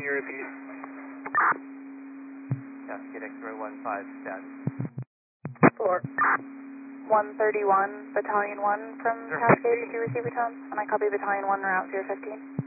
Can you repeat? Cascade X-ray 15 status. 131, Battalion 1 from Cascade, did you receive a tone? And I copy Battalion 1 route 015.